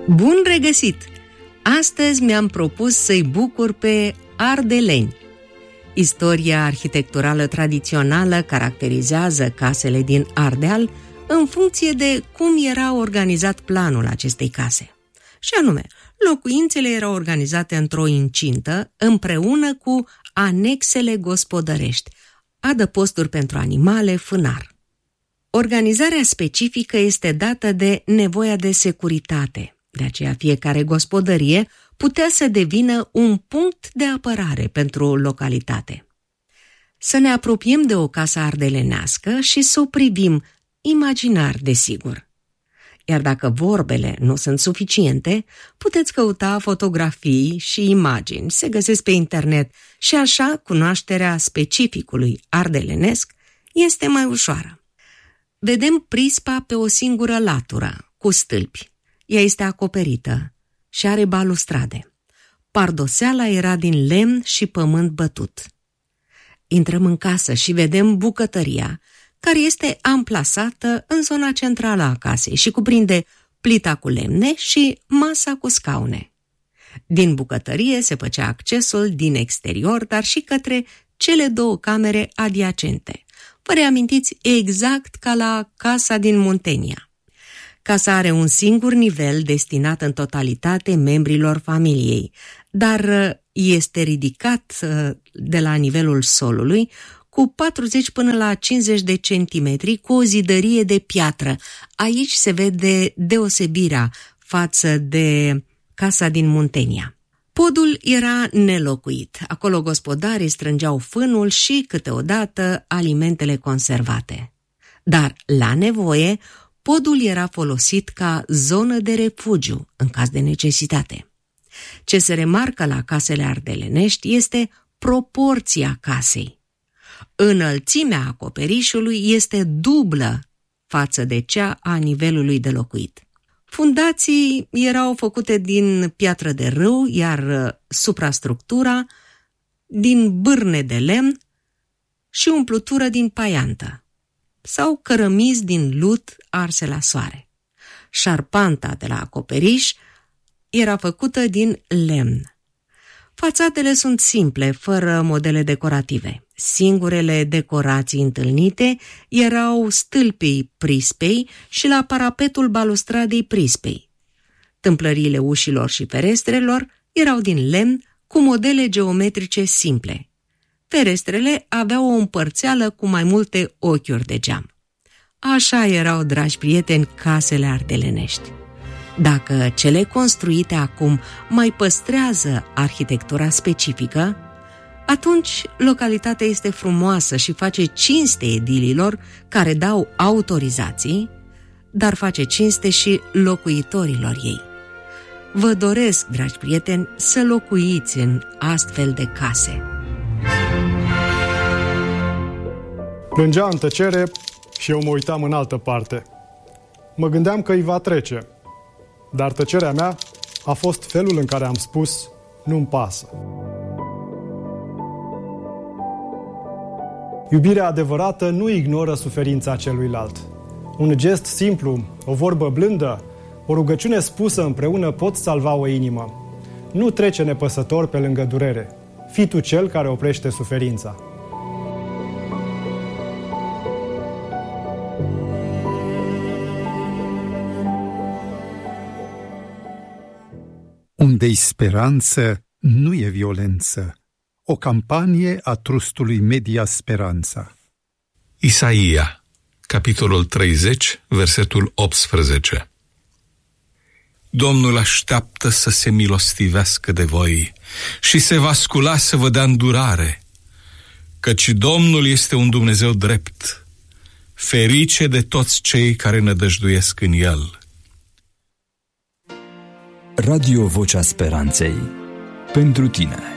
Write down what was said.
Bun regăsit! Astăzi mi-am propus să-i bucur pe ardeleni. Istoria arhitecturală tradițională caracterizează casele din Ardeal în funcție de cum era organizat planul acestei case. Și anume, locuințele erau organizate într-o incintă împreună cu anexele gospodărești, adăposturi pentru animale, fânar. Organizarea specifică este dată de nevoia de securitate. De aceea fiecare gospodărie putea să devină un punct de apărare pentru localitate. Să ne apropiem de o casă ardelenească și să o privim, imaginar desigur. Iar dacă vorbele nu sunt suficiente, puteți căuta fotografii și imagini, se găsesc pe internet și așa cunoașterea specificului ardelenesc este mai ușoară. Vedem prispa pe o singură latură, cu stâlpi. Ea este acoperită și are balustrade. Pardoseala era din lemn și pământ bătut. Intrăm în casă și vedem bucătăria, care este amplasată în zona centrală a casei și cuprinde plita cu lemne și masa cu scaune. Din bucătărie se făcea accesul din exterior, dar și către cele două camere adiacente. Vă reamintiți exact ca la casa din Muntenia. Casa are un singur nivel destinat în totalitate membrilor familiei, dar este ridicat de la nivelul solului cu 40 până la 50 de centimetri cu o zidărie de piatră. Aici se vede deosebirea față de casa din Muntenia. Podul era nelocuit. Acolo gospodarii strângeau fânul și, câteodată, alimentele conservate. Dar, la nevoie, podul era folosit ca zonă de refugiu în caz de necesitate. Ce se remarcă la casele ardelenești este proporția casei. Înălțimea acoperișului este dublă față de cea a nivelului de locuit. Fundații erau făcute din piatră de râu, iar suprastructura din bârne de lemn și umplutură din paiantă sau cărămizi din lut arse la soare. Șarpanta de la acoperiș era făcută din lemn. Fațadele sunt simple, fără modele decorative. Singurele decorații întâlnite erau stâlpii prispei și la parapetul balustradei prispei. Tâmplăriile ușilor și ferestrelor erau din lemn cu modele geometrice simple. Ferestrele aveau o împărțeală cu mai multe ochiuri de geam. Așa erau, dragi prieteni, casele ardelenești. Dacă cele construite acum mai păstrează arhitectura specifică, atunci localitatea este frumoasă și face cinste edililor care dau autorizații, dar face cinste și locuitorilor ei. Vă doresc, dragi prieteni, să locuiți în astfel de case. Plângea în tăcere și eu mă uitam în altă parte. Mă gândeam că îi va trece, dar tăcerea mea a fost felul în care am spus, nu-mi pasă. Iubirea adevărată nu ignoră suferința celuilalt. Un gest simplu, o vorbă blândă, o rugăciune spusă împreună pot salva o inimă. Nu trece nepăsător pe lângă durere. Fii tu cel care oprește suferința. Unde-i speranță, nu e violență. O campanie a trustului Media Speranța. Isaia, capitolul 30, versetul 18. Domnul așteaptă să se milostivească de voi și se va scula să vă dea îndurare, căci Domnul este un Dumnezeu drept, ferice de toți cei care nădăjduiesc în El. Radio Vocea Speranței, pentru tine.